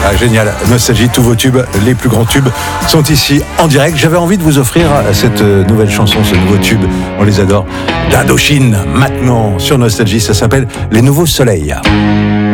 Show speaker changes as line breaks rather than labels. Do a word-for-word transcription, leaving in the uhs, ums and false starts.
Ah, génial, Nostalgie, tous vos tubes, les plus grands tubes sont ici en direct. J'avais envie de vous offrir cette nouvelle chanson, ce nouveau tube, on les adore, d'Indochine, maintenant sur Nostalgie, ça s'appelle Les Nouveaux Soleils.